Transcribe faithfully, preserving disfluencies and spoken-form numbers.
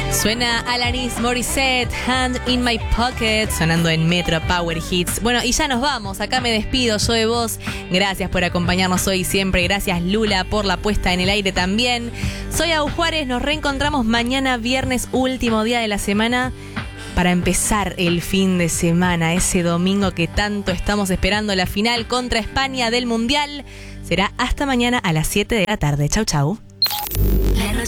Suena Alanis Morissette, Hand in My Pocket, sonando en Metro Power Hits. Bueno, y ya nos vamos, acá me despido yo de vos. Gracias por acompañarnos hoy y siempre. Gracias, Lula, por la puesta en el aire también. Soy Au Juárez, nos reencontramos mañana viernes, último día de la semana, para empezar el fin de semana, ese domingo que tanto estamos esperando, la final contra España del Mundial. Será hasta mañana a las siete de la tarde. Chau, chau.